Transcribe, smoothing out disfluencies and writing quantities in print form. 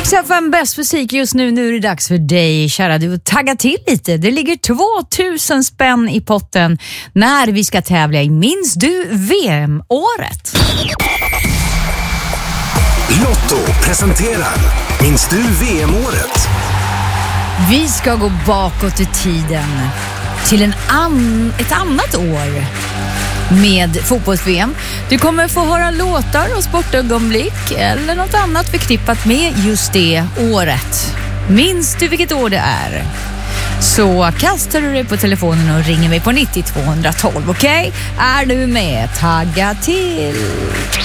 Rix FM bäst musik just nu. Nu är det dags för dig, kära du, att tagga till lite. Det ligger 2000 spänn i potten när vi ska tävla i Minns du VM-året? Lotto presenterar Minns du VM-året? Vi ska gå bakåt i tiden till ett annat år med fotbolls-VM. Du kommer få höra låtar och sportögonblick eller något annat förknippat med just det året. Minns du vilket år det är? Så kastar du dig på telefonen och ringer mig på 90 212, okej? Är du med? Tagga till!